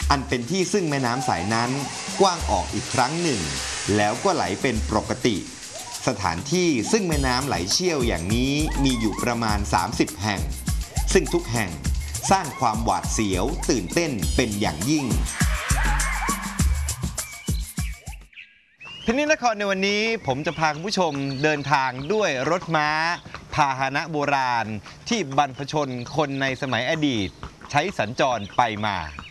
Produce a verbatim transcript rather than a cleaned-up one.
อันเป็นที่ซึ่งแม่น้ำสายนั้นกว้างออกอีกครั้งหนึ่งแล้วก็ไหลเป็นปกติสถานที่ซึ่งแม่น้ำไหลเชี่ยวอย่างนี้มีอยู่ประมาณสามสิบแห่งซึ่งทุกแห่งสร้างความหวาดเสียวตื่นเต้นเป็นอย่างยิ่งทีนี้นครในวันนี้ผมจะพาคุณผู้ชมเดินทางด้วยรถม้าพาหนะโบราณที่บรรพชนคนในสมัยอดีตใช้สัญจรไปมา